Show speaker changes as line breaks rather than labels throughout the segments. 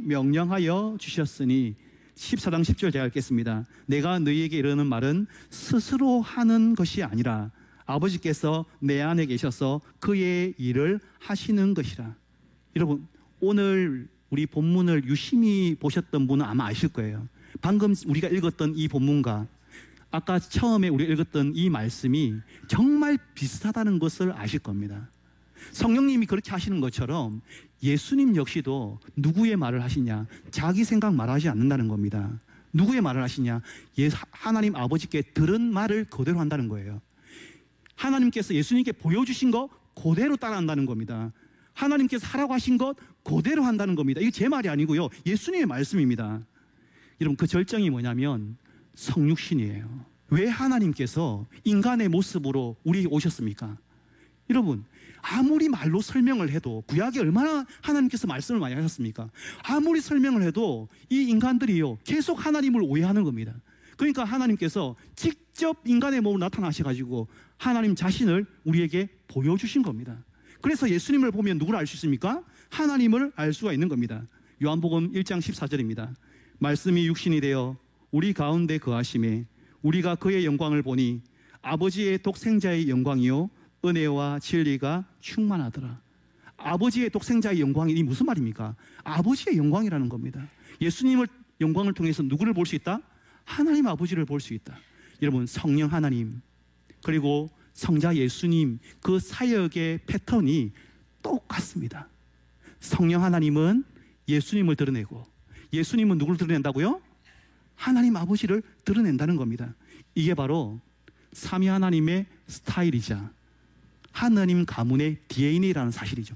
명령하여 주셨으니 14장 10절 제가 읽겠습니다. 내가 너희에게 이르는 말은 스스로 하는 것이 아니라 아버지께서 내 안에 계셔서 그의 일을 하시는 것이라. 여러분, 오늘 우리 본문을 유심히 보셨던 분은 아마 아실 거예요. 방금 우리가 읽었던 이 본문과 아까 처음에 우리가 읽었던 이 말씀이 정말 비슷하다는 것을 아실 겁니다. 성령님이 그렇게 하시는 것처럼 예수님 역시도 누구의 말을 하시냐? 자기 생각 말하지 않는다는 겁니다. 누구의 말을 하시냐? 하나님 아버지께 들은 말을 그대로 한다는 거예요. 하나님께서 예수님께 보여주신 것 그대로 따라한다는 겁니다. 하나님께서 하라고 하신 것 그대로 한다는 겁니다. 이게 제 말이 아니고요, 예수님의 말씀입니다. 여러분, 그 절정이 뭐냐면 성육신이에요. 왜 하나님께서 인간의 모습으로 우리에게 오셨습니까? 여러분, 아무리 말로 설명을 해도, 구약에 얼마나 하나님께서 말씀을 많이 하셨습니까? 아무리 설명을 해도 이 인간들이요 계속 하나님을 오해하는 겁니다. 그러니까 하나님께서 직접 인간의 몸으로 나타나셔가지고 하나님 자신을 우리에게 보여주신 겁니다. 그래서 예수님을 보면 누구를 알 수 있습니까? 하나님을 알 수가 있는 겁니다. 요한복음 1장 14절입니다. 말씀이 육신이 되어 우리 가운데 거하심에 우리가 그의 영광을 보니 아버지의 독생자의 영광이요 은혜와 진리가 충만하더라. 아버지의 독생자의 영광이 무슨 말입니까? 아버지의 영광이라는 겁니다. 예수님을 영광을 통해서 누구를 볼 수 있다? 하나님 아버지를 볼 수 있다. 여러분, 성령 하나님 그리고 성자 예수님, 그 사역의 패턴이 똑같습니다. 성령 하나님은 예수님을 드러내고, 예수님은 누구를 드러낸다고요? 하나님 아버지를 드러낸다는 겁니다. 이게 바로 삼위 하나님의 스타일이자 하나님 가문의 DNA라는 사실이죠.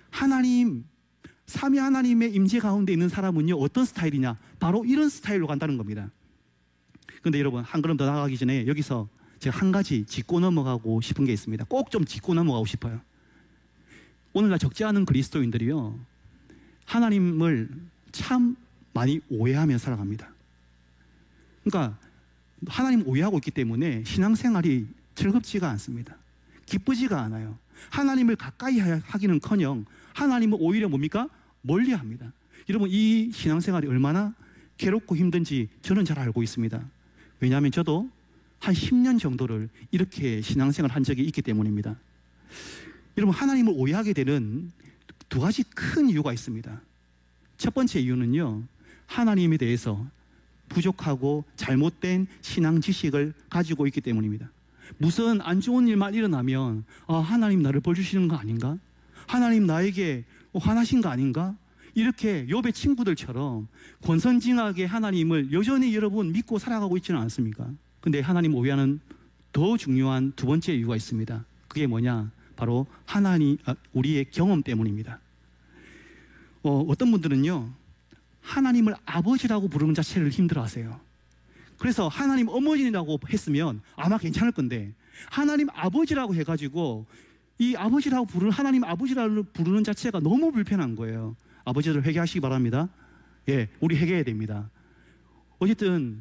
삼위 하나님의 임재 가운데 있는 사람은요 어떤 스타일이냐? 바로 이런 스타일로 간다는 겁니다. 그런데 여러분, 한 걸음 더 나가기 전에 여기서 제가 한 가지 짚고 넘어가고 싶은 게 있습니다. 꼭 좀 짚고 넘어가고 싶어요. 오늘날 적지 않은 그리스도인들이요 하나님을 참 많이 오해하며 살아갑니다. 그러니까 하나님 오해하고 있기 때문에 신앙생활이 즐겁지가 않습니다. 기쁘지가 않아요. 하나님을 가까이 하기는커녕 하나님을 오히려 뭡니까? 멀리합니다. 여러분, 이 신앙생활이 얼마나 괴롭고 힘든지 저는 잘 알고 있습니다. 왜냐하면 저도 한 10년 정도를 이렇게 신앙생활 한 적이 있기 때문입니다. 여러분, 하나님을 오해하게 되는 두 가지 큰 이유가 있습니다. 첫 번째 이유는요, 하나님에 대해서 부족하고 잘못된 신앙 지식을 가지고 있기 때문입니다. 무슨 안 좋은 일만 일어나면 하나님 나를 벌 주시는 거 아닌가? 하나님 나에게 화나신 거 아닌가? 이렇게 욥의 친구들처럼 권선징악의 하나님을 여전히 여러분 믿고 살아가고 있지는 않습니까? 근데 하나님 오해하는 더 중요한 두 번째 이유가 있습니다. 그게 뭐냐? 바로 우리의 경험 때문입니다. 어떤 분들은요 하나님을 아버지라고 부르는 자체를 힘들어하세요. 그래서 하나님 어머니라고 했으면 아마 괜찮을 건데, 하나님 아버지라고 해가지고 이 아버지라고 하나님 아버지라고 부르는 자체가 너무 불편한 거예요. 아버지들 회개하시기 바랍니다. 예, 우리 회개해야 됩니다. 어쨌든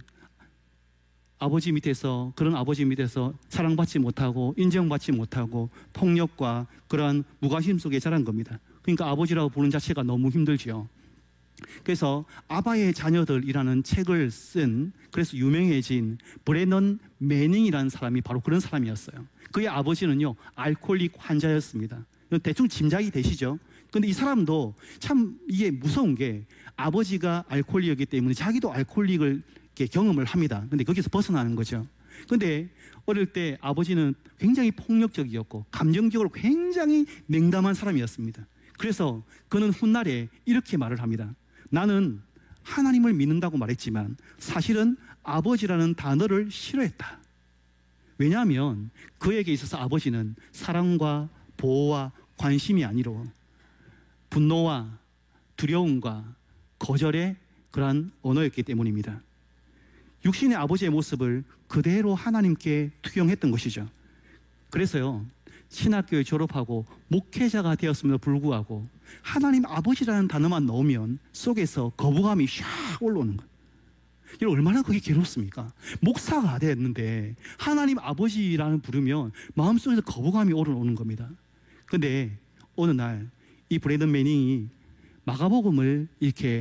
그런 아버지 밑에서 사랑받지 못하고 인정받지 못하고 폭력과 그러한 무관심 속에 자란 겁니다. 그러니까 아버지라고 부르는 자체가 너무 힘들지요. 그래서 아바의 자녀들이라는 책을 쓴, 그래서 유명해진 브레넌 매닝이라는 사람이 바로 그런 사람이었어요. 그의 아버지는요 알코올릭 환자였습니다. 대충 짐작이 되시죠? 근데 이 사람도 참 이게 무서운 게, 아버지가 알코올릭이었기 때문에 자기도 알코올릭을 이렇게 경험을 합니다. 근데 거기서 벗어나는 거죠. 근데 어릴 때 아버지는 굉장히 폭력적이었고 감정적으로 굉장히 냉담한 사람이었습니다. 그래서 그는 훗날에 이렇게 말을 합니다. 나는 하나님을 믿는다고 말했지만 사실은 아버지라는 단어를 싫어했다. 왜냐하면 그에게 있어서 아버지는 사랑과 보호와 관심이 아니로 분노와 두려움과 거절의 그러한 언어였기 때문입니다. 육신의 아버지의 모습을 그대로 하나님께 투영했던 것이죠. 그래서요 신학교에 졸업하고 목회자가 되었음에도 불구하고 하나님 아버지라는 단어만 넣으면 속에서 거부감이 샥 올라오는 거예요. 여러분, 얼마나 그게 괴롭습니까? 목사가 됐는데 하나님 아버지라는 부르면 마음속에서 거부감이 올라오는 겁니다. 근데 어느 날 이 브래든 매닝이 마가복음을 이렇게